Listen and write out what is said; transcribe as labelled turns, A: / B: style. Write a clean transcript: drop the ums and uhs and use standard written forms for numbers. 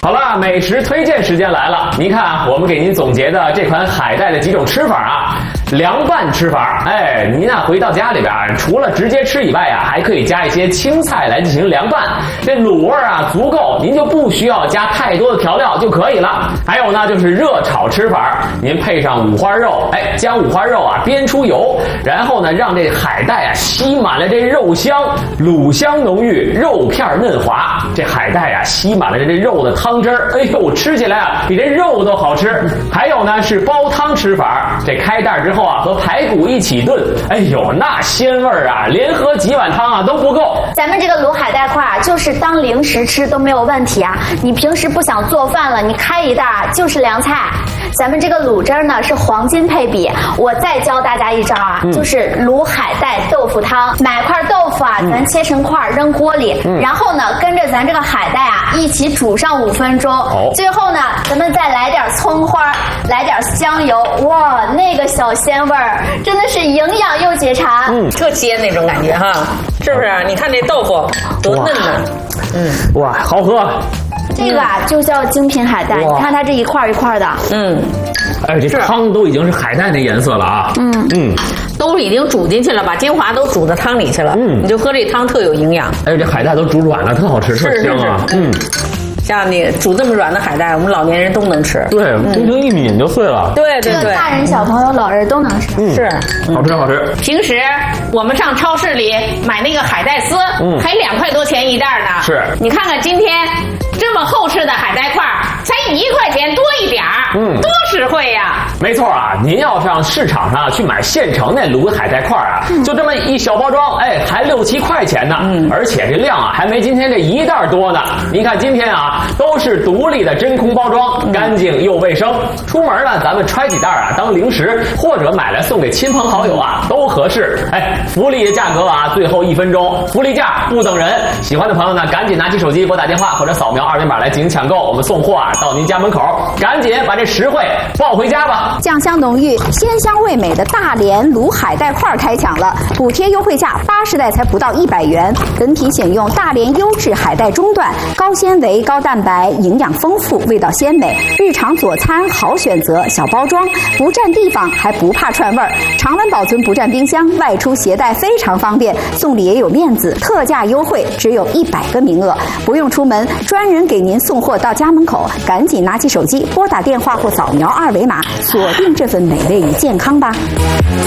A: 好了，美食推荐时间来了。您看啊，我们给您总结的这款海带的几种吃法啊，凉拌吃法。哎，您啊回到家里边，除了直接吃以外啊，还可以加一些青菜来进行凉拌，这卤味啊足够，您就不需要加太多的调料就可以了。还有呢，就是热炒吃法，您配上五花肉，哎，将五花肉啊煸出油，然后呢让这海带啊吸满了这肉香，卤香浓郁，肉片嫩滑，这海带啊吸满了这肉的汤汁儿，哎呦，吃起来啊比这肉都好吃。还有呢是煲汤吃法，这开袋之后啊和排骨一起炖，哎呦，那鲜味儿啊，连喝几碗汤啊都不够。
B: 咱们这个卤海带块啊，就是当零食吃都没有问题啊。你平时不想做饭了，你开一袋就是凉菜。咱们这个卤汁儿呢是黄金配比，我再教大家一招啊，就是卤海带豆腐汤。买块豆腐啊，咱切成块扔锅里，然后呢跟着咱这个海带啊一起煮上5分钟，最后呢咱们再来点葱花，来点香油，哇，那个小鲜味儿真的是营养又解馋，
C: 特鲜那种感觉哈，是不是？你看这豆腐多嫩呢，
A: 哇，好喝。
B: 这个啊就叫精品海带，你看它这一块一块的，
A: 哎，这汤都已经是海带那颜色了啊，
C: 都已经煮进去了，把精华都煮到汤里去了，你就喝这汤特有营养。
A: 哎，这海带都煮软了，特好吃，特香啊，
C: 像你煮这么软的海带，我们老年人都能吃。
A: 对，轻轻一抿就碎了。
C: 对对对，
B: 大人、小朋友、老人都能吃。
C: 是，
A: 好吃好吃。
C: 平时我们上超市里买那个海带丝，还2块多钱一袋呢。
A: 是，
C: 你看看今天这么厚实的海带块，才1块钱多一点儿，多实惠呀！
A: 没错啊，您要上市场上去买现成那卤海带块啊，就这么一小包装，哎，还6、7块钱呢，而且这量啊还没今天这一袋多呢。您看今天啊都是独立的真空包装，干净又卫生，出门呢咱们揣几袋啊当零食，或者买来送给亲朋好友啊都合适。哎，福利的价格啊，最后1分钟，福利价不等人。喜欢的朋友呢，赶紧拿起手机拨打电话或者扫描2维码来进行抢购，我们送货啊到您家门口，赶紧把这实惠抱回家吧。
D: 酱香浓郁、鲜香味美的大连卤海带块开抢了，补贴优惠价80袋才不到100元，本品选用大连优质海带中段，高纤维、高蛋白，营养丰富，味道鲜美，日常佐餐好选择，小包装，不占地方还不怕串味儿，常温保存不占冰箱，外出携带非常方便，送礼也有面子，特价优惠，只有100个名额，不用出门，专人给您送货到家门口，赶紧拿起手机拨打电话或扫描2维码，锁定这份美味与健康吧。